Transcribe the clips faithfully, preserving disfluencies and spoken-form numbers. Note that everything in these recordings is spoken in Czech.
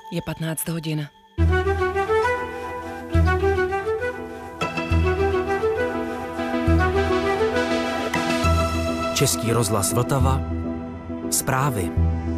Je patnáct hodin. Český rozhlas Vltava. Zprávy.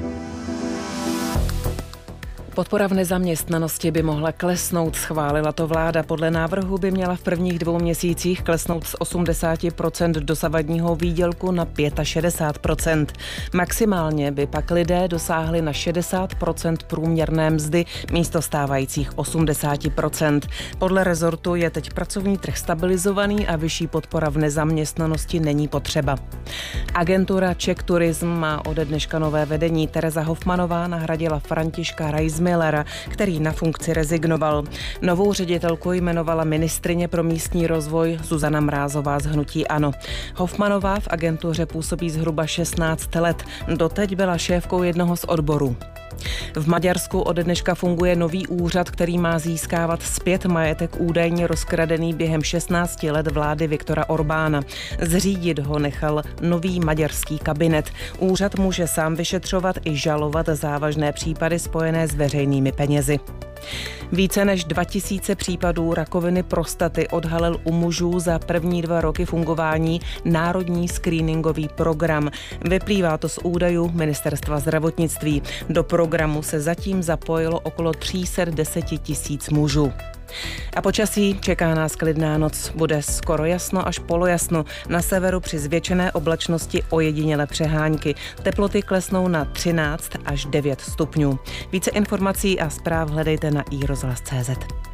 Podpora v nezaměstnanosti by mohla klesnout, schválila to vláda. Podle návrhu by měla v prvních dvou měsících klesnout z osmdesát procent dosavadního výdělku na šedesát pět procent. Maximálně by pak lidé dosáhli na šedesát procent průměrné mzdy místo stávajících osmdesát procent. Podle rezortu je teď pracovní trh stabilizovaný a vyšší podpora v nezaměstnanosti není potřeba. Agentura Czech Tourism má ode dneška nové vedení. Tereza Hofmanová nahradila Františka Reismillera, který na funkci rezignoval. Novou ředitelku jmenovala ministryně pro místní rozvoj Zuzana Mrázová z hnutí ANO. Hofmanová v agentuře působí zhruba šestnáct let. Doteď byla šéfkou jednoho z odborů. V Maďarsku ode dneška funguje nový úřad, který má získávat zpět majetek údajně rozkradený během šestnácti let vlády Viktora Orbána. Zřídit ho nechal nový maďarský kabinet. Úřad může sám vyšetřovat i žalovat závažné případy spojené s veřejnými penězi. Více než dva tisíce případů rakoviny prostaty odhalil u mužů za první dva roky fungování Národní screeningový program. Vyplývá to z údajů Ministerstva zdravotnictví. Do programu se zatím zapojilo okolo tři sta deset tisíc mužů. A počasí: čeká nás klidná noc. Bude skoro jasno až polojasno. Na severu při zvětšené oblačnosti ojedinělé přehánky. Teploty klesnou na třináct až devět stupňů. Více informací a zpráv hledejte na i rozhlas tečka cé zet.